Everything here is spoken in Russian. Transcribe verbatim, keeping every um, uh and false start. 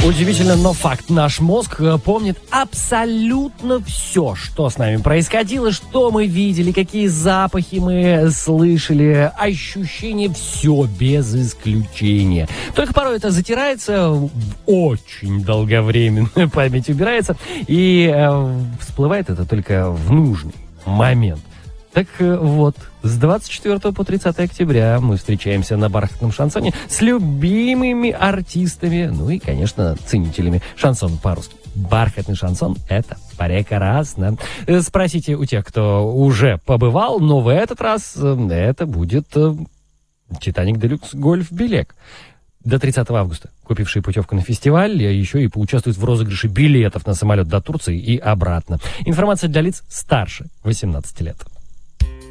Удивительно, но факт. Наш мозг помнит абсолютно все, что с нами происходило, что мы видели, какие запахи мы слышали, ощущения, все без исключения. Только порой это затирается, очень долговременная память убирается, и э, всплывает это только в нужный момент. Так вот, с двадцать четвёртого по тридцатое октября мы встречаемся на бархатном шансоне с любимыми артистами, ну и, конечно, ценителями шансона по-русски. Бархатный шансон – это прекрасно. Спросите у тех, кто уже побывал, но в этот раз это будет «Титаник Делюкс Гольф Белек». До тридцатого августа купившие путевку на фестиваль еще и поучаствуют в розыгрыше билетов на самолет до Турции и обратно. Информация для лиц старше восемнадцати лет.